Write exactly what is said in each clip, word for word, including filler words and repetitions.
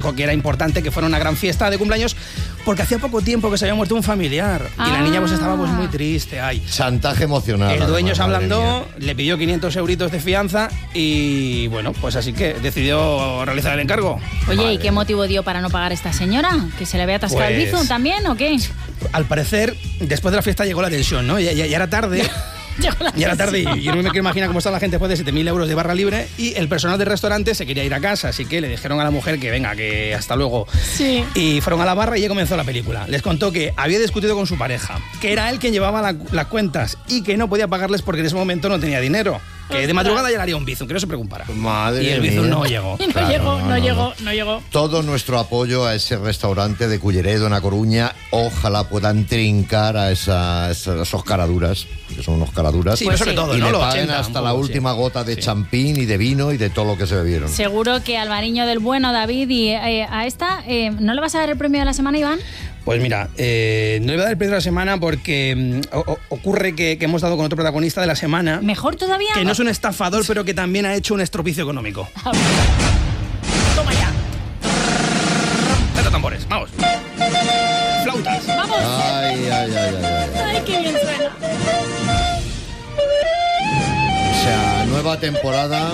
dijo que era importante que fuera una gran fiesta de cumpleaños porque hacía poco tiempo que se había muerto un familiar Ah. y la niña pues estaba pues muy triste. Ay. Chantaje emocional. El dueño se además, madre ablandó, mía. le pidió quinientos euritos de fianza y bueno, pues así que decidió realizar el encargo. Oye, Madre ¿y qué motivo dio para no pagar esta señora? ¿Que se le había atascado el Pues- bizum también o qué? Al parecer, después de la fiesta llegó la tensión, ¿no? Ya, ya- ya era tarde. Llegó la Ya era tarde tensión. y yo no me quiero imaginar cómo está la gente después de siete mil euros de barra libre y el personal del restaurante se quería ir a casa, así que le dijeron a la mujer que venga, que hasta luego. Sí. Y fueron a la barra y ya comenzó la película. Les contó que había discutido con su pareja, que era él quien llevaba la- las cuentas y que no podía pagarles porque en ese momento no tenía dinero. Que de Ostras. madrugada llegaría un bizum, que no se preocupara. Madre y el bizum mía. no llegó. Y no Claro, llegó, no, no, no, llegó, no. no llegó. Todo nuestro apoyo a ese restaurante de Culleredo, en A Coruña. Ojalá puedan trincar a, esa, esa- esos caraduras, que son unos caraduras. Sí, Pues pero sobre sí. todo, y ¿no? le Los paguen ochenta, hasta un la poco, última sí. gota de Sí. champín y de vino y de todo lo que se bebieron. Seguro que Alvariño del bueno, David, y eh, a esta, eh, ¿no le vas a dar el premio de la semana, Iván? Pues mira, eh, no le voy a dar el premio de la semana porque mm, o- o- ocurre que, que hemos dado con otro protagonista de la semana ¿Mejor todavía? que no es un estafador, pero que también ha hecho un estropicio económico. Toma ya. Meta tambores, vamos. Flautas. Vamos. Ay, ay, ay, ay, ay. Ay, qué bien suena. O sea, nueva temporada.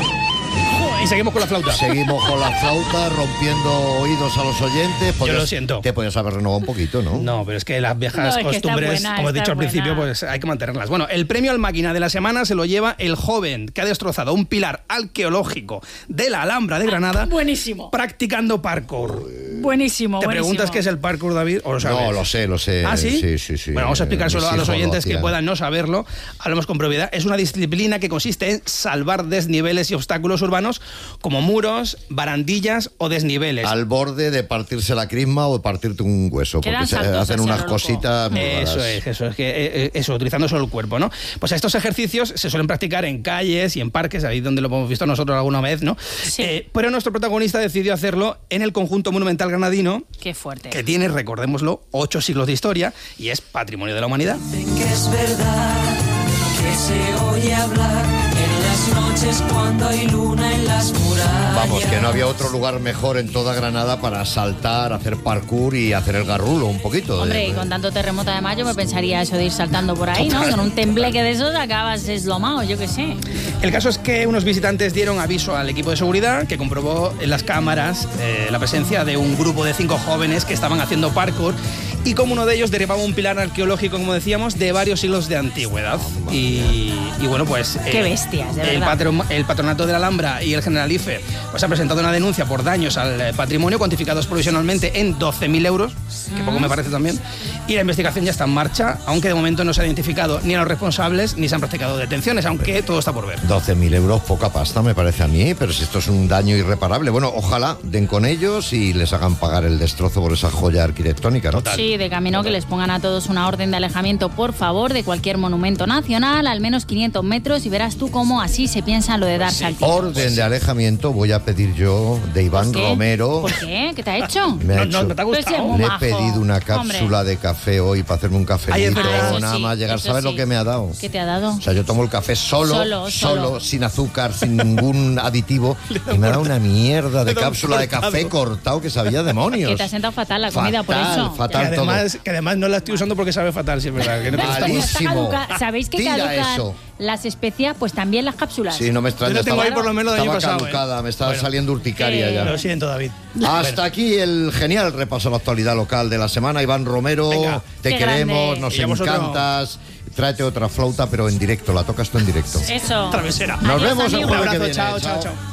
Y seguimos con la flauta. Seguimos con la flauta, rompiendo oídos a los oyentes. Podías- lo siento. Te podías haber renovado un poquito, ¿no? No, pero es que las viejas No, es que está costumbres, buena, como he está dicho al principio, buena. pues hay que mantenerlas. Bueno, el premio al máquina de la semana se lo lleva el joven que ha destrozado un pilar arqueológico de la Alhambra de Granada Buenísimo. practicando parkour. Buenísimo, ¿Te buenísimo. preguntas qué es el parkour, David? ¿O lo sabes? No, lo sé, lo sé. ¿Ah, sí? Sí, sí, sí. Bueno, vamos a explicárselo Mis a los hijos lo oyentes que hacían. puedan no saberlo. Hablamos con propiedad. Es una disciplina que consiste en salvar desniveles y obstáculos urbanos como muros, barandillas o desniveles. Al borde de partirse la crisma o de partirte un hueso. Quedan Porque se saltos hacen hacia unas lo loco. cositas muy Eso raras. es, eso es, que, eh, eh, eso, utilizando solo el cuerpo, ¿no? Pues estos ejercicios se suelen practicar en calles y en parques, ahí donde lo hemos visto nosotros alguna vez, ¿no? Sí. Eh, pero nuestro protagonista decidió hacerlo en el conjunto monumental granadino, Qué fuerte. que tiene, recordémoslo, ocho siglos de historia y es patrimonio de la humanidad. Dicen que es verdad que se oye hablar en las noches cuando hay luna en las murallas. Vamos, que no había otro lugar mejor en toda Granada para saltar, hacer parkour y hacer el garrulo un poquito. Hombre, de- y con tanto terremoto además yo me pensaría eso de ir saltando por ahí, ¿no? Con un tembleque de esos acabas eslomado, yo qué sé. El caso es que unos visitantes dieron aviso al equipo de seguridad que comprobó en las cámaras eh, la presencia de un grupo de cinco jóvenes que estaban haciendo parkour y como uno de ellos derribaba un pilar arqueológico, como decíamos, de varios siglos de antigüedad. Y, y bueno, pues... Qué bestias, de el, verdad. patro- el Patronato de la Alhambra y el Generalife pues han presentado una denuncia por daños al eh, patrimonio cuantificados provisionalmente en doce mil euros, que poco me parece también, y la investigación ya está en marcha, aunque de momento no se ha identificado ni a los responsables ni se han practicado detenciones, aunque todo está por ver. doce mil euros, poca pasta me parece a mí, pero si esto es un daño irreparable. Bueno, ojalá den con ellos y les hagan pagar el destrozo por esa joya arquitectónica, ¿no? Sí, de camino que les pongan a todos una orden de alejamiento, por favor, de cualquier monumento nacional, al menos quinientos metros, y verás tú cómo así se piensa lo de dar saltitos. Orden de alejamiento voy a pedir yo de Iván ¿Por qué? Romero. ¿Por qué? ¿Qué te ha hecho? Me ha No, hecho- no, no te ha Pues sí, gustado. muy Le he majo. pedido una cápsula Hombre. de café hoy para hacerme un Ay, es cafelito, verdad. Eso nada sí, más llegar. eso ¿Sabes sí. lo que me ha dado? ¿Qué te ha dado? O sea, yo tomo el café solo, Solo, solo. sin azúcar, sin ningún aditivo, y me ha dado una mierda de Le da un cápsula de café cortado. cortado que sabía demonios. Que te ha sentado fatal la comida, por Fatal, eso. Que fatal además, que además no la estoy usando porque sabe fatal, si es verdad. Que no te gusta Vale. mucho. Está Malísimo. caduca- ¿Sabéis que Tira caducan eso. las especias? Pues también las cápsulas. Sí, no me extraña. Yo lo tengo estaba- ahí por lo menos del año estaba pasado, ¿eh? caducada, me estaba Bueno. saliendo urticaria Que- ya. Lo siento, David. Hasta aquí el genial repaso a la actualidad local de la semana. Iván Romero, Venga. te Qué queremos, grande. nos Y a vosotros. encantas. Tráete otra flauta, pero en directo, la tocas tú en directo. Eso. Travesera. Nos Adiós, vemos el amigos. Un jueves que abrazo, viene. chao, chao, chao.